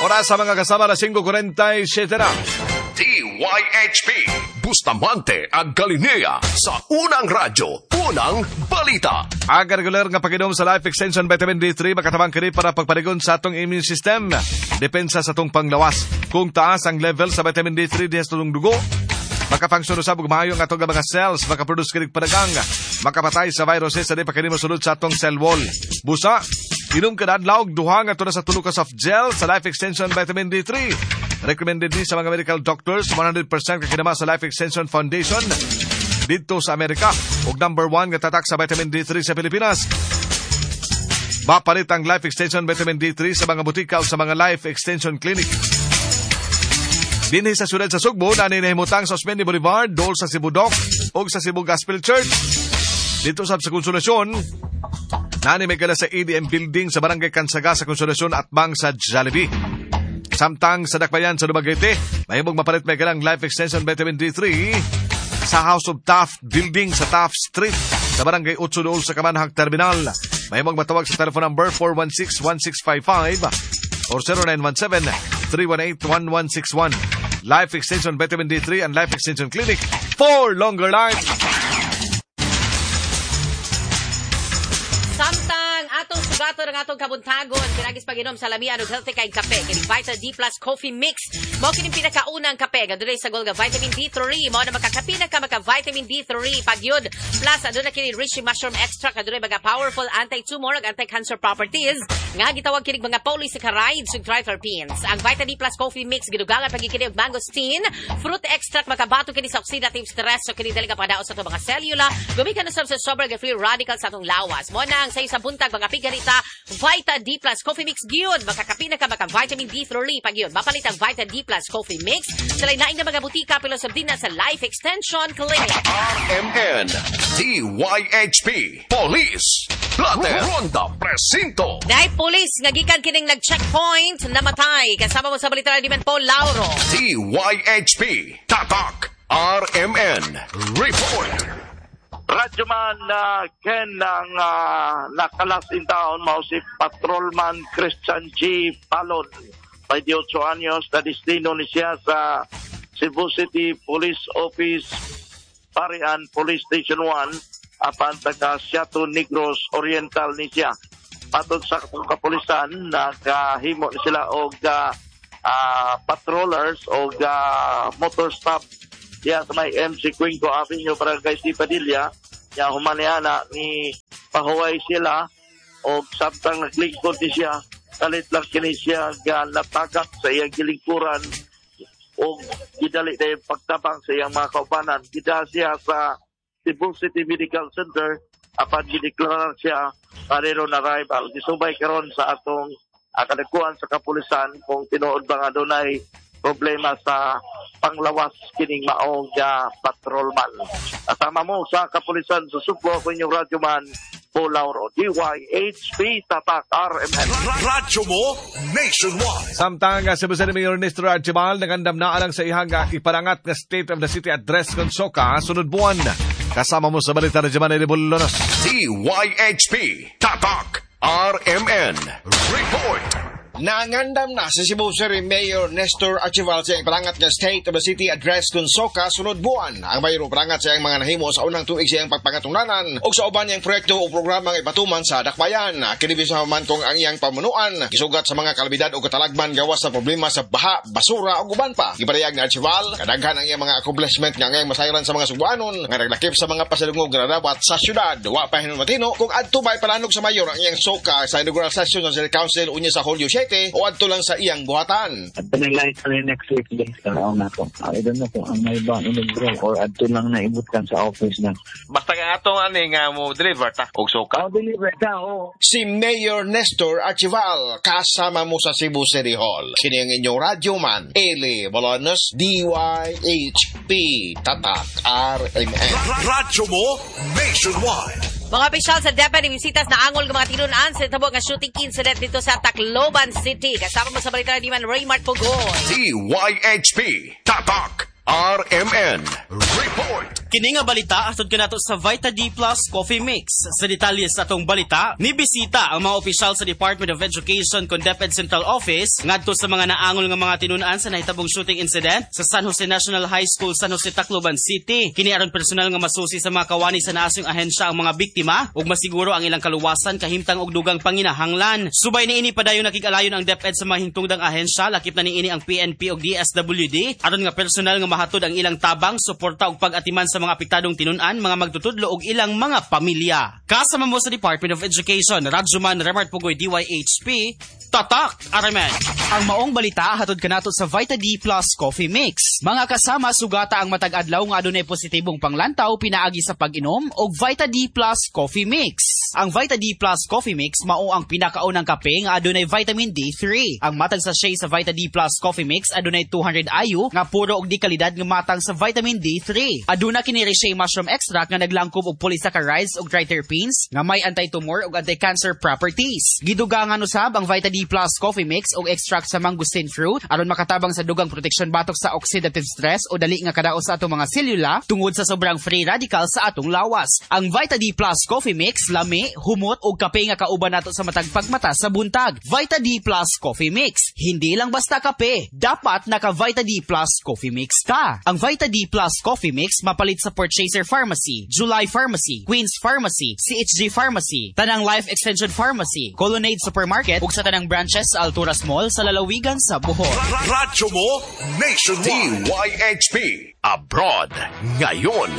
Oras sa mga kasama na 5:47 na. DYHP Bustamante ag Galilea sa unang radyo, unang balita. Ang regular nga pag-inom sa Life Extension Vitamin D3 makatabang kini para pagparigon sa atong immune system. Depensa sa atong panglawas. Kung taas ang level sa vitamin D3 diha sa atong dugo, makapangsyon usab og maayo ang atong mga cells, makaproduce kini padagang, makapatay sa viruses sa di pa kini mosulod sa atong cell wall. Busa, inom kada adlaw duha nga sa 3 ka soft gel sa Life Extension Vitamin D3. Recommended ni sa mga medical doctors, 100% kakinama sa Life Extension Foundation dito sa Amerika. Ug number 1 nga tatak sa vitamin D3 sa Pilipinas. Mapalit ang Life Extension Vitamin D3 sa mga butika o sa mga Life Extension Clinic. Dinhi sa siyudad sa Sugbo, naninahimutang sa Osmeña Boulevard, Dol sa Cebu Doc o sa Cebu Gospel Church. Dito sa Konsolasyon, may kada sa ADM Building sa Barangay Kansaga sa Konsolasyon at Bang sa Jollibee. Samtang sa Dakbayan sa Dumaguete, mahimong mapalit may kalang Life Extension Vitamin D3 sa House of Taft Building sa Taft Street sa Barangay 8 dool sa Kamanhag Terminal. Mahimong matawag sa telephone number 416-1655 or 0917-318-1161. Life Extension Vitamin D3 and Life Extension Clinic for longer life. Samtang atong sugato ng atong kabuntagon, pinagis pag-inom sa lamian o healthy kay kape, kini Vita D Plus Coffee Mix. Mao kini pinakaunang kape, gadulay sa Golga Vitamin D3. Mao na makakapina ka maka-Vitamin D3 pagyud. Plus, aduna kini Reishi Mushroom Extract, gadulay mga powerful anti-tumor ug anti-cancer properties. Nga gitawag kini mga polysaccharides ug triterpenes. Ang Vita D Plus Coffee Mix gidugangan pag kini og mangosteen, fruit extract makabato kini sa oxidative stress so kini dali ka padaot sa atong mga selula. Gumikan na sa sobrang free radicals sa atong lawas. Mo na sa isang buntag mga pigarita, Vita D Plus Coffee Mix gyud. Makakapina ka maka-Vitamin D3 pagyud. Mapalit ang Vita D Plus Coffee Mix sa lain-lain nga mga butika pilo sa din sa Life Extension Clinic. RMN DYHP Police Plate Ronda Presinto. Dahil police nga gikan kining nag-checkpoint namatay. Kasama mo sa balita ni Paul Lauro. DYHP Tatak RMN Report. Radyoman Ken ng nakalas in town, mao si Patrolman Christian G. Palon, 28 anyos, na destino ni siya sa Cebu City Police Office, Parian Police Station 1, apan taga Siato Negros Oriental ni siya. Patod sa kapulisan, nakahimo ni sila og patrollers og motor stop diya sa may MC Quinco Avenue, Barangay Padilla. Ya humaniana ni pahuway sila o sabtang naglingkod ni siya, kalit lang kini siya natagak sa iyang gilingkuran o gidali na yung pagtabang sa iyang mga kaubanan. Gida siya sa Cebu City Medical Center apan gideklara siya parero na arrival. Gisubay karon sa atong kadakuan sa kapulisan kung tinuod ba nga dunay problema sa panglawas kining maong patrolman. Kasama mo sa kapulisan sa Sugbo, ko inyong radyoman, Paul Lauro, DYHP Tatak RMN. Radyo mo nationwide. Samtang sa Cebu City Mayor Nestor Archibald nagandam na alang sa ihang iparangat na State of the City address kon Soka sunod buwan. Kasama mo sa balita na Jaman Elibulonos. DYHP Tatak RMN Report. Nangandam na sa Cebu City Mayor Nestor Archibald sa parangat nga State of the City address kung Soka sunod buwan. Ang mayroong parangat sa mga nahimo sa unang tuig sa iyang pagpangatunglanan o sa uban niyang proyekto o programang ipatuman sa Dakbayan. Kinibisa man kung ang iyang pamunuan gisugat sa mga kalabidad o katalagman gawas sa problema sa baha, basura o guban pa. Giparayag ni Archibald kadaghan ang iyang mga accomplishment nga ngayong masayran sa mga Subuanon nga naglakip sa mga pasalungog na dapat sa syudad. Wa pa hinumatino kung adto ba'y palanog sa mayor ang iyang Soka sa inaugural session ng City Council unya sa Hulyo 7 o adto lang sa iyang buhatan. At pinaglain sa next week din sa na ko. I don't know kung ang may ba inaugural or adto lang na ibutkan sa office na. Basta nga ato nga mo deliver ta og Soka. Deliver ta Si Mayor Nestor Archibald kasama mo sa Cebu City Hall. Kini ang inyong radyoman, Eli Bolanos, DYHP Tatak RMN. Radyo mo nationwide. Mga opisyal sa DepEd ibisitas na angol ng mga tinunan sa tabo nga shooting incident dito sa Tacloban City. Kasama mo sa balita ni Man Raymart Pugoy. DYHP Tatak RMN Report. Kini nga balita atod kanato sa Vita D Plus Coffee Mix. Sa detalye sa atong balita, nibisita ang mga opisyal sa Department of Education kon DepEd Central Office ngadto sa mga naangol nga mga tinun-an sa nahitabong shooting incident sa San Jose National High School, San Jose, Tacloban City. Kini aron personal nga masusi sa mga kawani sa naasong ahensya ang mga biktima ug masiguro ang ilang kaluwasan kahimtang og dugang panginahanglan. Subay niini padayon nakig-alayon ang DepEd sa mga hingtungdang ahensya, lakip na niini ang PNP ug DSWD aron nga personal nga mahatod ang ilang tabang, suporta ug pag-atiman sa mga apektadong tinun-an, mga magtutudlo ug ilang mga pamilya. Kasama mo sa Department of Education, Radjuman Remart Pugoy, DYHP, Tatak, RMN. Ang maong balita hatod kanato sa Vita D Plus Coffee Mix. Mga kasama, sugata ang matag adlaw nga adunay positibong panglantaw pinaagi sa pag-inom og Vita D Plus Coffee Mix. Ang Vita D Plus Coffee Mix mao ang pinakaunang kape nga adunay vitamin D3. Ang matag sachet sa Vita D Plus Coffee Mix adunay 200 IU nga puro og di kalidad nga matang sa vitamin D3. Aduna kini Reishi mushroom extract nga naglangkob og polysaccharides ug triterpenes nga may anti-tumor ug anti-cancer properties. Gidugangan usab ang Vita D Plus Coffee Mix og extract sa mangosteen fruit aron makatabang sa dugang protection batok sa oxidative stress o dali nga kadaot sa atong mga selula tungod sa sobrang free radical sa atong lawas. Ang Vita D Plus Coffee Mix lami, humot ug kape nga kauban nato sa matag pagmata sa buntag. Vita D Plus Coffee Mix, hindi lang basta kape, dapat naka Vita D Plus Coffee Mix ka. Ang Vita D Plus Coffee Mix mapalit sa Purchaser Pharmacy, July Pharmacy, Queens Pharmacy, CHG Pharmacy, Tanang Life Extension Pharmacy, Colonnade Supermarket ug sa tanang branches sa Alturas Mall sa lalawigan sa Bohol. Radyo mo nationwide. DYHP Abroad ngayon.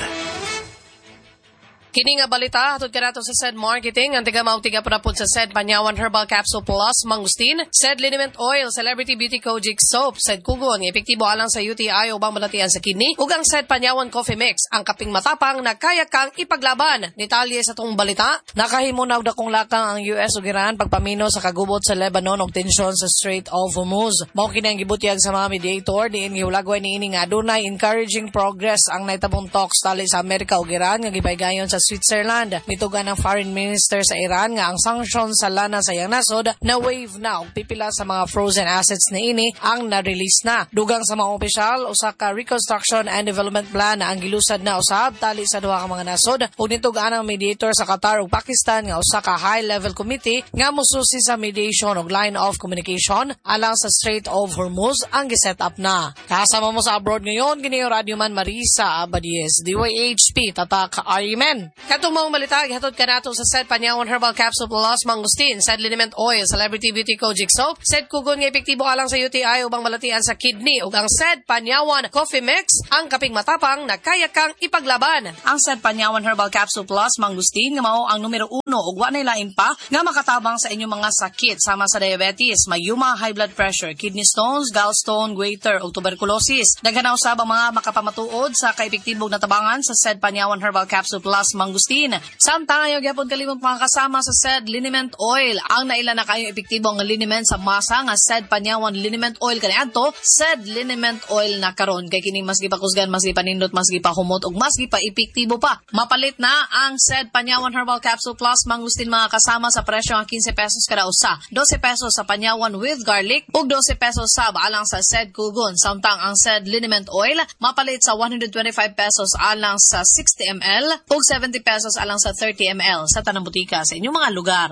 Kini nga balita hatod kanato sa SED Marketing, ang tiga mautiga prapod sa SED Panyawan Herbal Capsule Plus Mangustin, SED Liniment Oil, Celebrity Beauty Kojic Soap, SED Kugon, epektibo alang sa UTI o bang malatian sa kidney, ug ang SED Panyawan Coffee Mix, ang kaping matapang na kaya kang ipaglaban. Detalye sa tong balita, nakahimunaw dakong lakang ang US ug Iran pagpamino sa kagubot sa Lebanon og tensyon sa Strait of Hormuz. Mao kini ang gibutyag sa mga mediator diin giulagway niini nga adunay encouraging progress ang naitabong talks tali sa Amerika ug Iran nga gipaygayon sa Switzerland. Nitugan ng Foreign Minister sa Iran nga ang sanctions sa lana sa iyang nasod na wave na og pipila sa mga frozen assets na ini ang na-release na. Dugang sa mga opisyal, usa ka Reconstruction and Development Plan na ang gilusad na usab tali sa duha ka mga nasod ug nitugan ang mediator sa Qatar ug Pakistan nga usa ka high-level committee nga mosusi sa mediation ug line of communication alang sa Strait of Hormuz ang giset up na. Kasama mo sa abroad ngayon, kini Radio Man Marisa Abadies, DYHP Tatak RMN. Katong mga malita, gihatod ka nato sa SED Panyawan Herbal Capsule Plus Mangustin, SED Liniment Oil, Celebrity Beauty Kojic Soap, SED Kugon nga epektibo alang sa UTI ubang malatian sa kidney, ug ang SED Panyawan Coffee Mix, ang kaping matapang na kaya kang ipaglaban. Ang SED Panyawan Herbal Capsule Plus Mangustin nga mao ang numero 1 ug wa nay lain pa nga makatabang sa inyong mga sakit sama sa diabetes, mayuma, high blood pressure, kidney stones, gallstone, goiter ug tuberculosis. Daghan usab ang mga makapamatuod sa kaepektibong natabangan sa SED Panyawan Herbal Capsule Plus Mangustin. Samtang ayaw gyapon kalimong mga kasama sa SED Liniment Oil. Ang naila na kayo epektibo ang liniment sa masa nga SED Panyawan Liniment Oil kaniadto, SED Liniment Oil na karon kay kini mas gipakusgan, mas gipanindot, mas gipahumot ug mas gipaepektibo pa. Mapalit na ang SED Panyawan Herbal Capsule Plus Mangustin mga kasama sa presyo nga 15 pesos kada usa, 12 pesos sa Panyawan with garlic ug 12 pesos sab alang sa SED Kugon. Samtang ang SED Liniment Oil mapalit sa 125 pesos alang sa 60 ml ug 70 pesos alang sa 30 ml sa tanang butika sa inyong mga lugar.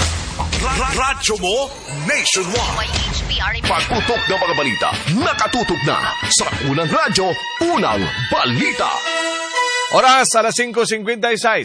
Radyo mo nationwide. Pagputok ng mga balita, nakatutok na sa unang radyo, unang balita. Oras alas 5:56.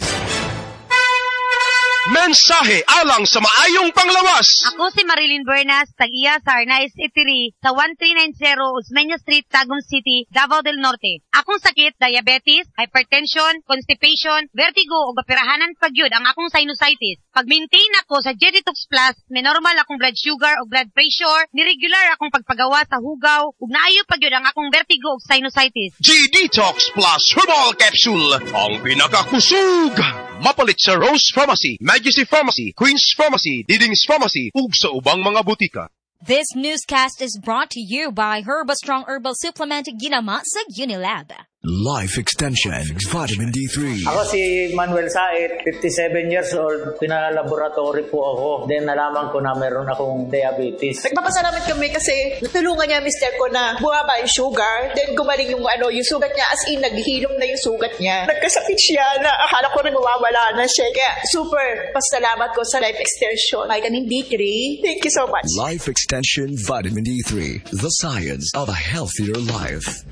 Mensahe alang sa maayong panglawas. Ako si Marilyn Buenas, tag-iya sa Arnaiz Eatery sa 1390 Osmeña Street, Tagum City, Davao del Norte. Akong sakit, diabetes, hypertension, constipation, vertigo o gapirahanan pagyud ang akong sinusitis. Pag-maintain ako sa J-Detox Plus, may normal akong blood sugar o blood pressure, ni-regular akong pagpagawa sa hugaw, ug naayo pagyud ang akong vertigo o sinusitis. J-Detox Plus Herbal Capsule, ang pinakakusog. Mapalit sa Rose Pharmacy, Majesty Pharmacy, Queens Pharmacy, Didings Pharmacy, ug sa ubang mga butika. This newscast is brought to you by Herbastrong Herbal Supplement ginama sa Unilab. Life Extension Vitamin D3. Ako si Manuel Saet, 57 years old. Pinalaboratory po ako. Then nalaman ko na meron akong diabetes. Nagpapasalamat kami kasi natulungan niya mister ko na bumaba yung sugar. Then gumaling yung sugat niya, as in naghihilom na yung sugat niya. Nagkasakit siya na akala ko rin mawawala na siya. Kaya super pasalamat ko sa Life Extension Vitamin D3. Thank you so much. Life Extension Vitamin D3. The science of a healthier life.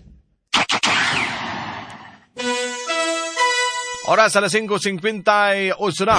Oras alas 5:50 na.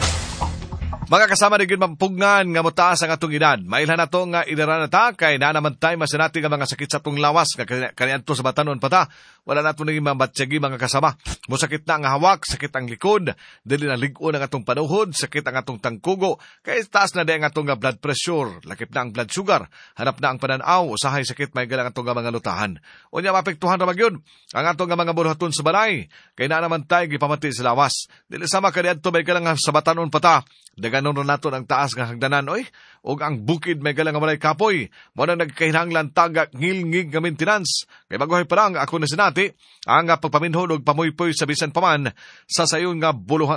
Mga kasama rin mampugngan nga mutaas ang atong edad. Mailhan na to nga idaranata kay na naman tayo masinati nga mga sakit sa atong lawas. Kanian to sa batanon pata. Wala na ito naging mabatsyagi mga kasama. Musakit na ang hawak, sakit ang likod. Dili na ligon ang atong panuhod, sakit ang atong tangkugo. Kaya taas na din ang atong blood pressure. Lakip na ang blood sugar. Hanap na ang pananaw. Usahay sakit may galang atong mga lutahan. Unya mapektuhan na magyod. Ang atong mga buruhaton sa balay. Kaya na naman tayo gipamati sa lawas. Dili sama kanian to may galang sa batanon pata. Daganon na nato ang taas nga hagdanan, oy. O ang bukid may galang nga malay kapoy. Muna nagkahinanglan tagak ngilngig nga maintenance. Kay baguhay pa lang ako na sinati, ang pagpaminhon og pamuypoy sa bisan paman sa sayon nga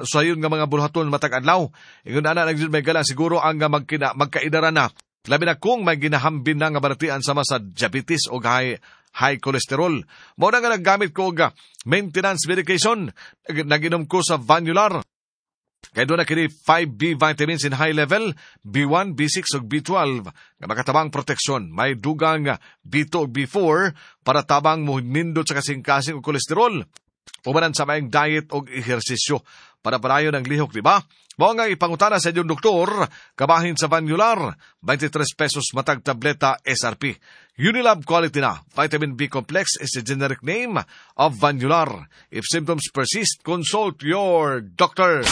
mga buluhaton matag adlaw. Ingon ana nagdud may galang siguro ang magkaidara na. Labi na kung may ginahambin na nga baratian sama sa diabetes o high cholesterol. Muna nga naggamit ko og maintenance medication. Naginom ko sa Vanular. Kaya doon na kini 5B vitamins in high level, B1, B6 ug B12 nga makatabang proteksyon. May dugang B2 ug B4 para tabang nindot sa kasing-kasing ug kolesterol. Umanan sa maayong diet ug ehersisyo para parayon ang lihok, di ba? Mao nga ipangutana sa inyong doktor, kabahin sa Vanular, 23 pesos matag tableta SRP. Unilab quality na. Vitamin B complex is the generic name of Vanular. If symptoms persist, consult your doctor.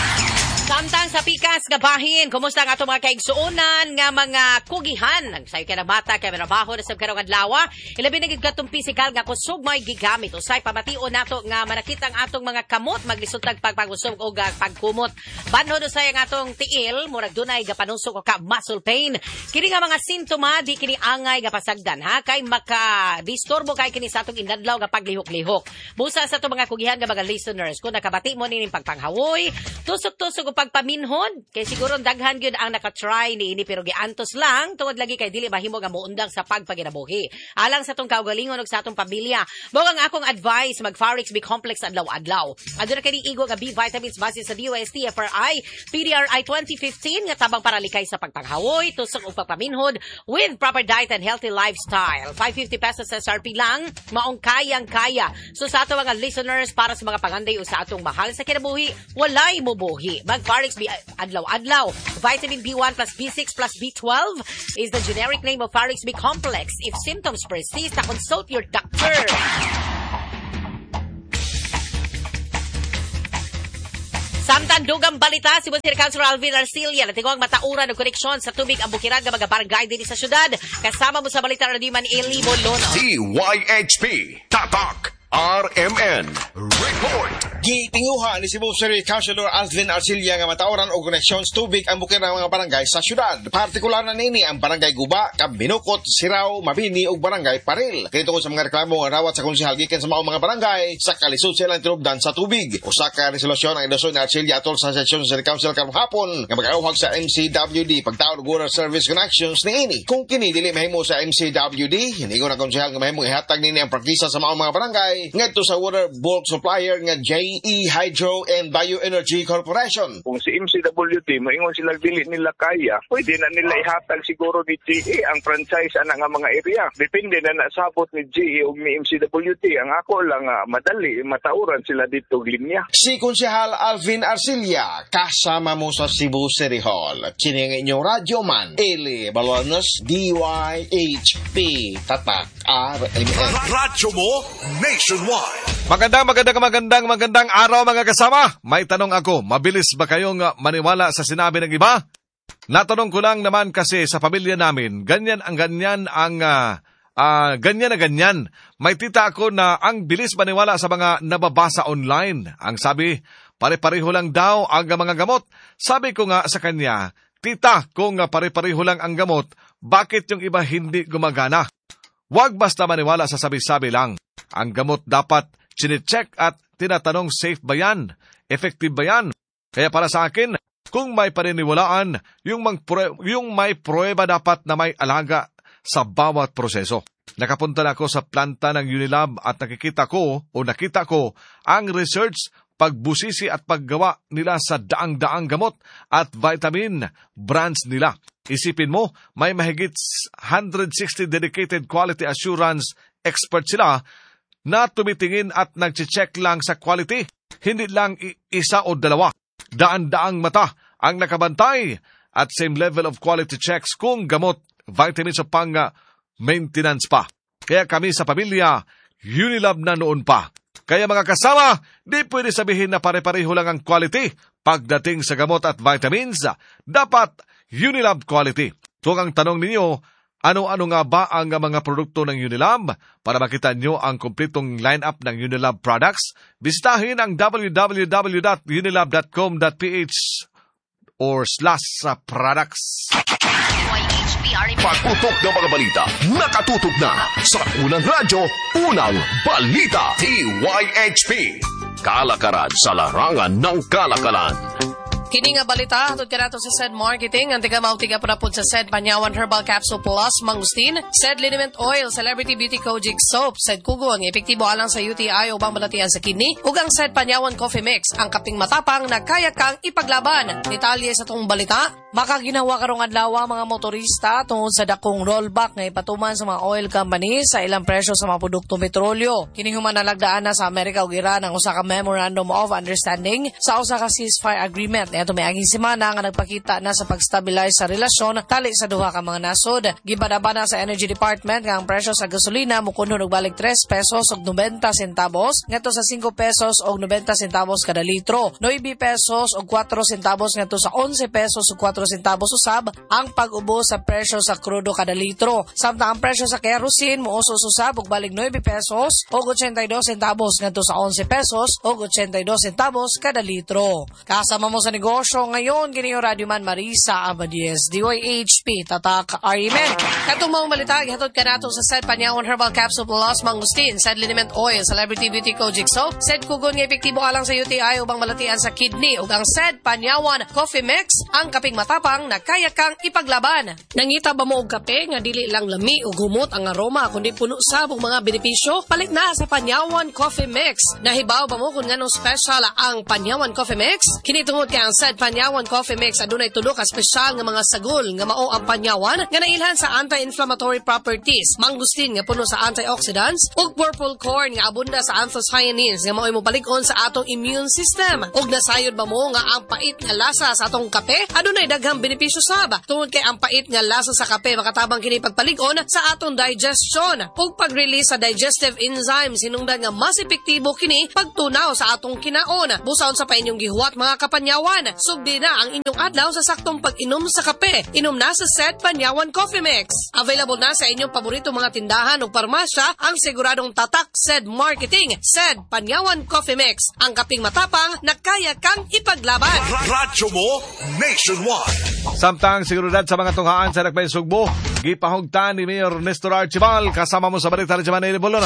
Samtang sa pikas nga bahin, kumusta ang ato mga kaigsuonan nga mga kugihan? Ang sayo ka na bata, kaya marabaho na sa karong adlawa. Ilabi na gitong physical nga kusog may gigamit. Usay pamation nato nga manakit ang atong mga kamot, maglisutag pagpagusog o pagkumot. Banhon usay ang atong tiil, murag dunay gapanusog o ka muscle pain. Kini nga mga sintoma, di kini angay nga pasagdan, ha? Kay maka-disturbo kay kini sa atong inadlaw nga paglihok-lihok. Busa sa atong mga kugihan nga mga listeners, kung nakabati mo nining pagpanghawoy, tusok-tusok pagpaminhon, kay siguro daghan gyud ang nakatry niini pero giantos lang tungod lagi kay dili mahimo nga muundang sa pagpaginabuhi. Alang sa atong kaugalingon ug sa atong pamilya, mao ang akong advice mag Farix B complex adlaw-adlaw. Aduna kani igo nga B vitamins base sa DOST FRI PDRI 2015 nga tabang para likay sa pagpanghawoy, tusok ug pagpaminhon with proper diet and healthy lifestyle. 550 pesos sa SRP lang, maong kayang-kaya. So sa ato mga listeners para sa mga panganday o sa atong mahal sa kinabuhi, walay mo buhi. Farix B adlaw-adlaw. Vitamin B1 plus B6 plus B12 is the generic name of Farix B complex. If symptoms persist, consult your doctor. Samtang dugang balita, si Monsignor Councilor Alvin Arcilla na tingong matauran ng koneksyon sa tubig ang bukiran ng mga barangay din sa syudad. Kasama mo sa balita na Diman Eli Molono. DYHP Tatak RMN Report. Gitinguha ni Cebu City Councilor Alvin Arcilla nga matauran og koneksyon sa tubig ang bukiran ng mga barangay sa syudad. Partikular na nini ang barangay Guba, Kabinukot, Sirao, Mabini ug barangay Paril. Kaya tungkol sa mga reklamo nga rawat sa konsehal gikan sa maong mga barangay sa kalisod silang tinubdan sa tubig. Usa ka resolusyon ang idosyon ni Arcilla atol sa sesyon sa City Council karong hapon nga mag-auhag sa MCWD pagtaod og water service connections niini. Kung kini dili mahimo sa MCWD, hinigon ang konsehal nga mahimo ihatag nini ang prangkisa sa maong mga barangay ngadto sa water bulk supplier nga JE Hydro and Bioenergy Corporation. Kung si MCWD moingon sila dili nila kaya, pwede na nila ihatag siguro ni GE ang franchise ana nga mga area. Depende na nasabot ni GE ug ni MCWD. Ang ako lang madali matauran sila dito linya. Si Konsehal Alvin Arcilla kasama mo sa Cebu City Hall. Kini ang inyong radyo man, Eli Balones, DYHP Tatak RMN. Radyo mo nationwide. Magandang araw mga kasama. May tanong ako, mabilis ba kayong maniwala sa sinabi ng iba? Natanong ko lang naman kasi sa pamilya namin, ganyan na ganyan. May tita ako na ang bilis maniwala sa mga nababasa online. Ang sabi, pare-pareho lang daw ang mga gamot. Sabi ko nga sa kanya, tita, kung pare-pareho lang ang gamot, bakit yung iba hindi gumagana? Huwag basta maniwala sa sabi-sabi lang. Ang gamot dapat chinecheck at tinatanong safe ba yan? Effective ba yan? Kaya para sa akin, kung may paniniwalaan, yung may pruweba dapat na may alaga sa bawat proseso. Nakapunta na ako sa planta ng Unilab at nakita ko ang research, pagbusisi at paggawa nila sa daang-daang gamot at vitamin brands nila. Isipin mo, may mahigit 160 dedicated quality assurance experts sila na tumitingin at nag-check lang sa quality. Hindi lang isa o dalawa. Daan-daang mata ang nakabantay at same level of quality checks kung gamot, vitamins o maintenance pa. Kaya kami sa pamilya, Unilab na noon pa. Kaya mga kasama, di pwede sabihin na pare-pareho lang ang quality. Pagdating sa gamot at vitamins, dapat Unilab quality. Kung ang tanong ninyo, ano-ano nga ba ang mga produkto ng Unilab? Para makita nyo ang kumpletong lineup ng Unilab products, bisitahin ang www.unilab.com.ph /products. Pagputok ng mga balita, nakatutok na sa Unang Radyo, Unang Balita. TYHP, kalakaran sa larangan ng kalakalan. Kini nga balita, hatod ka nato sa SED Marketing, ang tiga po sa SED Panyawan Herbal Capsule Plus, Mangustin, SED Liniment Oil, Celebrity Beauty Kojic Soap, SED Kugon, epektibo alang sa UTI o bang balatian sa kidney, ug ang SED Panyawan Coffee Mix, ang kaping matapang na kaya kang ipaglaban. Detalye sa tong balita, makaginawa karong adlaw mga motorista tungod sa dakong rollback nga ipatuman sa mga oil companies sa ilang presyo sa mga produktong petrolyo. Kini human nalagdaan na sa Amerika ug Iran ang usa ka Memorandum of Understanding sa usa ka ceasefire agreement. Ito may aging semana nga nagpakita na sa pag-stabilize sa relasyon tali sa duha ka mga nasod. Gibadabana sa Energy Department nga ang presyo sa gasolina mukunhon og balik 3 pesos ug 90 centavos ngadto sa 5 pesos ug 90 centavos kada litro. 9 pesos ug 4 centavos ngadto sa 11 pesos ug 4 centavos usab ang pag-ubos sa presyo sa krudo kada litro. Samtang ang presyo sa kerosene muusos usab og balik 9 pesos ug 82 centavos ngadto sa 11 pesos ug 82 centavos kada litro. Kasama mo sa negosyo ngayon, kini yung Radio Man Marisa Abadies, DYHP, Tatak, Arimen. Katong mga balita, hatod ka nato sa SED Panyawan Herbal Capsule Plus, Mangustin, SED Liniment Oil, Celebrity Beauty Kojic Soap, SED Kugon nga epektibo alang sa UTI ubang malatian sa kidney, ug ang SED Panyawan Coffee Mix, ang kaping matapang na kaya kang ipaglaban. Nangita ba mo og kape nga dili lang lami o gumot ang aroma kundi puno sabog mga benepisyo? Palit na sa Panyawan Coffee Mix. Nahibaw ba mo kung nganong special ang Panyawan Coffee Mix? Kini tungod kay ang SED Panyawan Coffee Mix adunay tulo ka espesyal nga mga sagol nga mao ang panyawan nga nailhan sa anti-inflammatory properties, mangustin nga puno sa antioxidants ug purple corn nga abunda sa anthocyanins nga mao'y mopalig-on sa atong immune system. Ug nasayod ba mo nga ang pait nga lasa sa atong kape adunay daghang benepisyo sab tungod kay ang pait nga lasa sa kape makatabang kini pagpalig-on sa atong digestion ug pag-release sa digestive enzymes hinungdan nga mas epektibo kini pagtunaw sa atong kinaon. Busaon sa pa inyong gihuwat mga kapanyawan. Sugdi na ang inyong adlaw sa saktong pag-inom sa kape. Inom na sa SED Panyawan Coffee Mix. Available na sa inyong paborito mga tindahan o parmasya ang siguradong tatak SED Marketing. SED Panyawan Coffee Mix. Ang kaping matapang na kaya kang ipaglaban. Radyo mo nationwide. Samtang seguridad sa mga tunghaan sa Dakbayan Sugbo, gipahugtan ni Mayor Nestor Archival kasama mo sa balita ni Manila Bolona.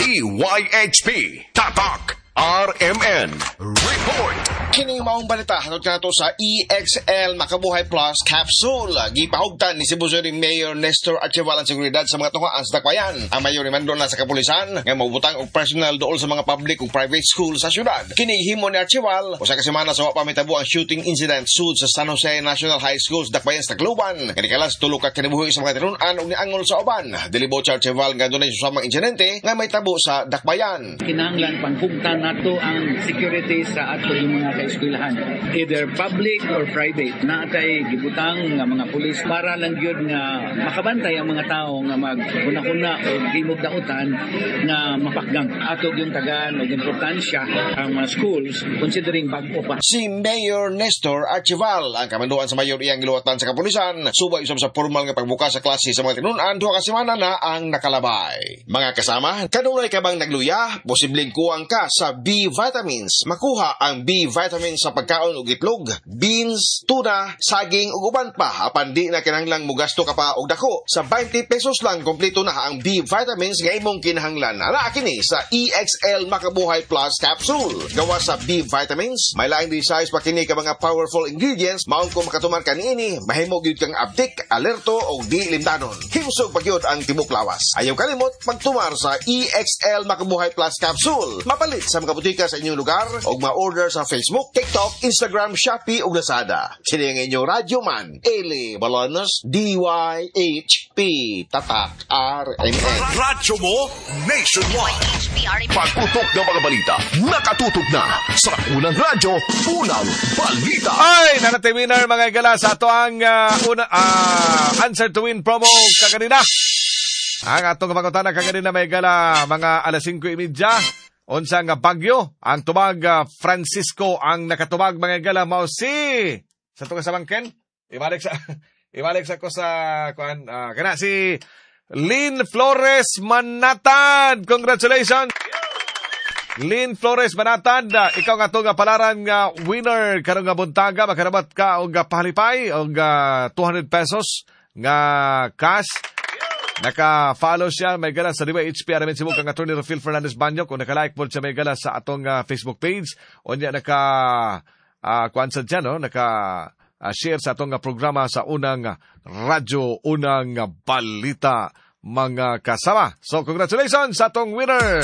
DYHP, Tatak, RMN, Report. Kining maong balita hatod ka nato sa EXL Makabuhay Plus Capsule. Gipahugtan ni Cebu City Mayor Nestor Archival ang seguridad sa mga tunghaan sa Dakbayan. Ang mayor imando na sa kapulisan nga mabutang og personal dool sa mga public ug private school sa syudad. Kini himo ni Archival usa ka semana sa wa pa mitabo ang shooting incident sud sa San Jose National High School sa Dakbayan sa Tacloban. Kani kalas tulo ka kinabuhi sa mga tinun-an ug niangol sa uban. Dilibo sa Archival nga dunay susamang insidente nga may tabo sa Dakbayan. Kinahanglan panghugtan nato ang security sa ato yung mga eskwelahan, either public or private. Naatay gibutang nga mga pulis para lang gyud nga makabantay ang mga tao nga magkuna-kuna o himog dautan nga mapakgang. Ato yung tagaan o importansya ang mga schools considering bag-o pa. Si Mayor Nestor Archival ang kamanduan sa mayor iyang giluwatan sa kapulisan. Subay usab sa formal nga pagbuka sa klase sa mga tinun-an duha ka semana na ang nakalabay. Mga kasama, kanunay ka bang nagluya? Posibleng kuwang ka sa B vitamins. Makuha ang B vitamins vitamins sa pagkaon ug itlog, beans, tuna, saging ug uban pa apan di na kinahanglang mugasto ka pa og dako. Sa 20 pesos lang kompleto na ang B vitamins nga imong kinahanglan. Ana kini sa EXL Makabuhay Plus capsule. Gawa sa B vitamins, may laing size pa kini ka mga powerful ingredients maong kung makatuman ka niini, mahimo gyud kang abdik, alerto o di limdanon. Himsog pagyud ang tibok lawas. Ayaw kalimot pagtumar sa EXL Makabuhay Plus capsule. Mapalit sa mga butika sa inyong lugar o ma-order sa Facebook, TikTok, Instagram, Shopee ug Lazada. Sini ang inyong radyo man, Eli Balonos, DYHP, Tatak, RMN. Radyo mo nationwide. Pagputok ng mga balita, nakatutok na sa Unang Radyo, Unang Balita. Ay, nanatay winner mga igala sa ato ang answer to win promo kaganina. Ang atong kapangutana kaganina may igala mga alas 5:30. Unsa nga bagyo ang tubag Francisco ang nakatubag mga igala mao si sa tunga sa bangken. Ibalik sa ko sa kuan kana si Lynn Flores Manatad. Congratulations. Lynn Flores Manatad, ikaw nga itong palaran nga winner karong nga buntaga, makarabat ka og pahalipay og 200 pesos nga cash. Naka-follow siya, may gala sa DYHP, aramin si Mukang Atty. Rafael Fernandez Banyo, kung naka-like po siya may gala sa atong Facebook page, o niya naka-kuansad siya, no? Naka-share sa atong programa sa Unang Radyo, Unang Balita, mga kasama. So, congratulations sa atong winner!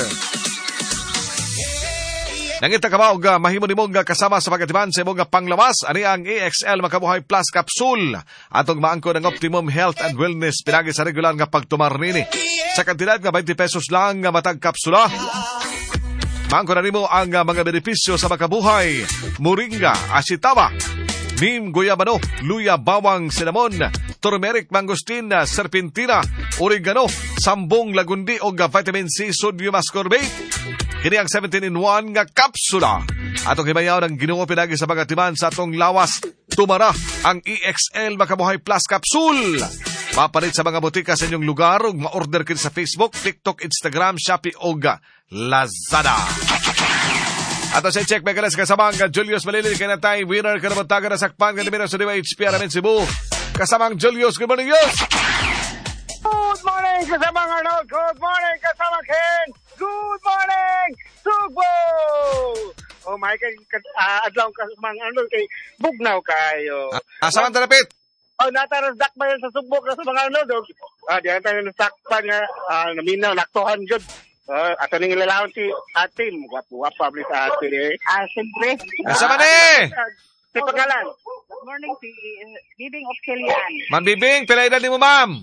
Nangita ka ba og mahimo nimong kasama sa pagatiman sa imong panglawas? Ani ang EXL Makabuhay Plus Capsule. Atong maangkon ang optimum health and wellness pinagi sa regular nga pagtumar nini. Sa kantidad nga 20 pesos lang nga matag kapsula. Maangkon na nimo ang mga benepisyo sa makabuhay. Moringa, asitaba, neem, guyabano, luya, bawang, cinnamon, turmeric, mangosteen, serpentina, oregano, sambong, lagundi o vitamin C, sodium ascorbate. Kini ang 17-in-1 nga kapsula. Atong himayaw ng Ginoo pinagi sa mga timan sa atong lawas. Tumara ang EXL Makabuhay Plus Capsule. Mapalit sa mga butika sa inyong lugar ug ma-order kini sa Facebook, TikTok, Instagram, Shopee ug Lazada. Ato sa check megalas kasamang Julius Malili kanatay winner kanabataga na sakpan nga numero sa DYHP Aramin Cebu. Kasamang Julius, good morning, Julius. Good morning, kasamang Arnold. Good morning, kasamang Ken. Good morning, Subo! Oh my God, adlaw kasamang Arnold kay bugnaw kayo. Asaman talapit? Oh, natarazdak ba yan sa subok na sa mga Arnold? Diyan tayo nasakpan nga, naminaw, naktuhan good. Ato nang ilalawin si atin. Wapa, please, atin eh. Siyempre. Asaman eh! Si Pagalan. Good morning, si Bibing of Kilian. Ma'am Bibing, pila edad ni mo, ma'am?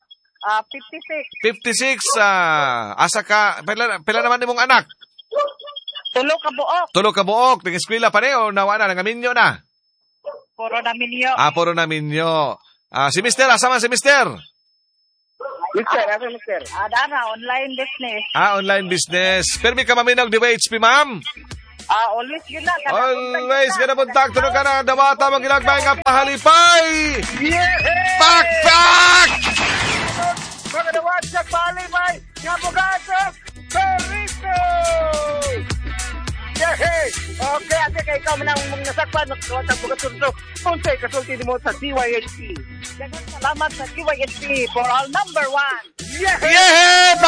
56. 56. Asa ka, pila naman ni mong anak? Tulo ka buok. Tulo ka buok. Ting-eskwela pa rin o nawa na, nangaminyo na? Puro naminyo. Puro naminyo. Si Mister, asa man si Mister? Mister, asa Mister? Dara, online business. Online business. Pero may ka maminog di HP, ma'am? Always yun na. Always gana buntag. Tunog ka na. Dawata magilagbay nga pahalipay. Yeah! Pak! Mga dawat sa palipay. Nga bugatog. Perito! Yeah! Okay, ate kay ikaw manang mong nasakpan. Nakawat ang bugatunto. Unsay kasulti mo sa DYHP. Daghang salamat sa DYHP for all number 1. Yeah! Yeah!